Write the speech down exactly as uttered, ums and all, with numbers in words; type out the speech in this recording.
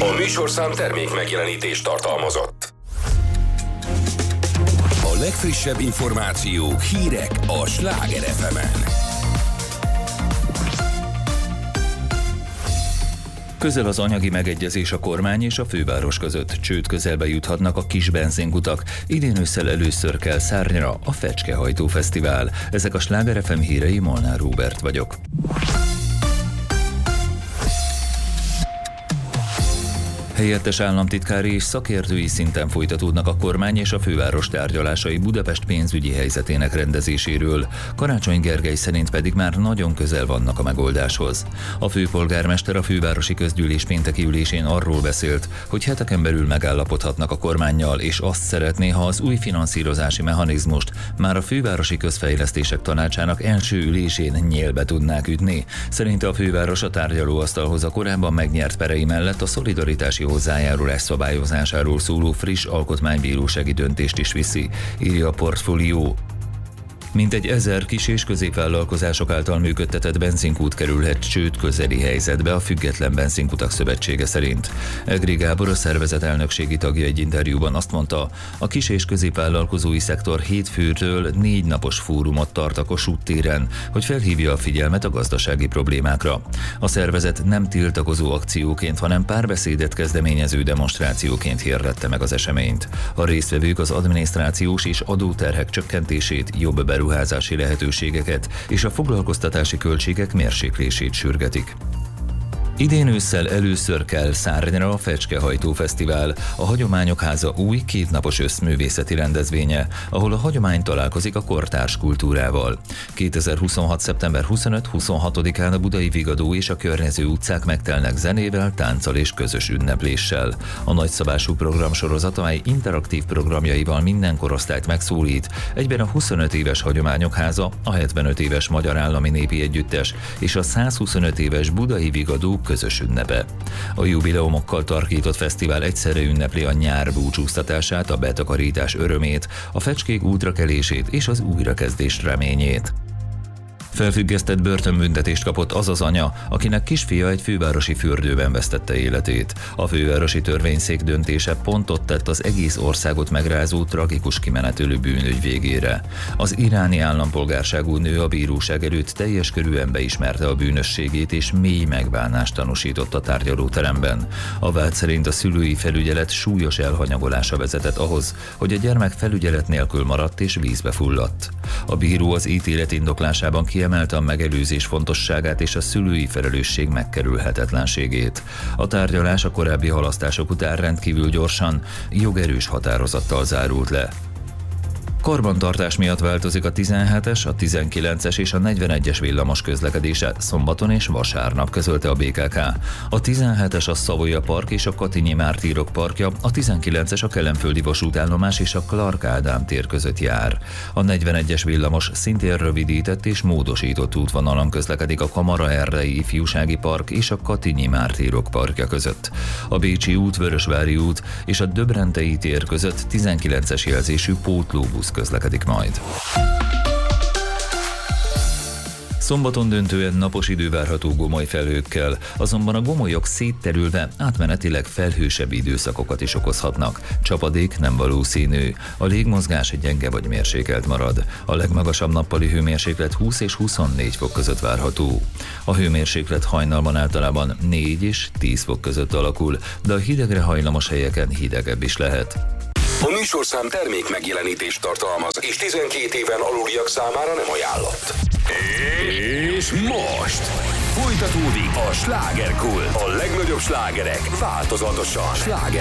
A műsorszám termék megjelenítést tartalmazott. A legfrissebb információk, hírek a Sláger ef emen. Közel az anyagi megegyezés a kormány és a főváros között. Csőd közelbe juthatnak a kis benzinkutak. Idén ősszel először kell szárnyra a Fecskehajtó Fesztivál. Ezek a Sláger ef em hírei, Molnár Róbert vagyok. Helyettes államtitkári és szakértői szinten folytatódnak a kormány és a főváros tárgyalásai Budapest pénzügyi helyzetének rendezéséről. Karácsony Gergely szerint pedig már nagyon közel vannak a megoldáshoz. A főpolgármester a fővárosi közgyűlés pénteki ülésén arról beszélt, hogy heteken belül megállapodhatnak a kormánnyal, és azt szeretné, ha az új finanszírozási mechanizmust már a fővárosi közfejlesztések tanácsának első ülésén nyélbe tudnák ütni. Szerinte a főváros a tárgyalóasztalhoz a korábban megnyert perei mellett a szolidaritási hozzájárulás szabályozásáról szóló friss alkotmánybírósági döntést is viszi, írja a Portfólió. Mintegy ezer kis- és középvállalkozások által működtetett benzinkút kerülhet csőd közeli helyzetbe a Független Benzinkutak Szövetsége szerint. Egri Gábor, a szervezet elnökségi tagja egy interjúban azt mondta, a kis- és középvállalkozói szektor hétfőtől négy napos fórumot tart a Kossuth téren, hogy felhívja a figyelmet a gazdasági problémákra. A szervezet nem tiltakozó akcióként, hanem párbeszédet kezdeményező demonstrációként hirdette meg az eseményt. A résztvevők az adminisztrációs és adóterhek csökkentését, jobb beruházási beruházási lehetőségeket és a foglalkoztatási költségek mérséklését sürgetik. Idén ősszel először kell szárnyra a Fecskehajtó Fesztivál, a Hagyományok Háza új kétnapos összművészeti rendezvénye, ahol a hagyomány találkozik a kortárs kultúrával. kétezer-huszonhat. szeptember huszonöt-huszonhatodikán a Budai Vigadó és a környező utcák megtelnek zenével, tánccal és közös ünnepléssel. A nagyszabású programsorozat, amely interaktív programjaival minden korosztályt megszólít, egyben a huszonöt éves Hagyományok Háza, a hetvenöt éves Magyar Állami Népi Együttes és a százhuszonöt éves Budai Vigadó közös ünnepe. A jubileumokkal tarkított fesztivál egyszerre ünnepli a nyár búcsúztatását, a betakarítás örömét, a fecskék útrakelését és az újrakezdés reményét. Felfüggesztett börtönbüntetést kapott az az anya, akinek kisfia egy fővárosi fürdőben vesztette életét. A fővárosi törvényszék döntése pontot tett az egész országot megrázó tragikus kimenetülő bűnügy végére. Az iráni állampolgárságú nő a bíróság előtt teljes körűen beismerte a bűnösségét és mély megbánást tanúsított a tárgyalóteremben. A vád szerint a szülői felügyelet súlyos elhanyagolása vezetett ahhoz, hogy a gyermek felügyelet nélkül maradt és vízbe fulladt. A bíró az ítélet indoklásában kiemelte a megelőzés fontosságát és a szülői felelősség megkerülhetetlenségét. A tárgyalás a korábbi halasztások után rendkívül gyorsan, jogerős határozattal zárult le. Karbantartás miatt változik a tizenhetes, a tizenkilences és a negyvenegyes villamos közlekedése szombaton és vasárnap, közölte a bé ká ká. A tizenhetes a Savoya Park és a Katinyi Mártírok parkja, a tizenkilences a Kelenföldi vasútállomás és a Clark Ádám tér között jár. A negyvenegyes villamos szintén rövidített és módosított útvonalon közlekedik a Kamaraerdei Ifjúsági Park és a Katinyi Mártírok parkja között. A Bécsi út, Vörösvári út és a Döbrentei tér között tizenkilences jelzésű pótlóbusz közlekedik majd. Szombaton döntően napos idő várható gomoly felhőkkel, azonban a gomolyok szétterülve átmenetileg felhősebb időszakokat is okozhatnak. Csapadék nem valószínű. A légmozgás gyenge vagy mérsékelt marad. A legmagasabb nappali hőmérséklet húsz és huszonnégy fok között várható. A hőmérséklet hajnalban általában négy és tíz fok között alakul, de a hidegre hajlamos helyeken hidegebb is lehet. A műsorszám termék megjelenítést tartalmaz, és tizenkét éven aluliak számára nem ajánlott. És most folytatódik a slágerkult. A legnagyobb slágerek változatosan. Sláger